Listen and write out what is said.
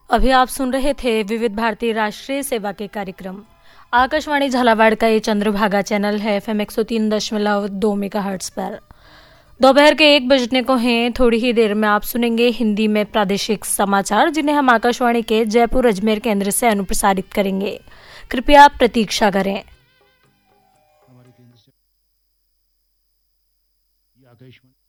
अभी आप सुन रहे थे विविध भारती राष्ट्रीय सेवा के कार्यक्रम। आकाशवाणी झालावाड़ का ये चंद्रभागा चैनल है FM 103.2 मेगाहर्ट्ज पर। दोपहर के 1 बजने को हैं। थोड़ी ही देर में आप सुनेंगे हिंदी में प्रादेशिक समाचार, जिन्हें हम आकाशवाणी के जयपुर अजमेर केंद्र से अनुप्रसारित करेंगे। कृपया प्रतीक्षा करें। हमारे केंद्र से आकाशवाणी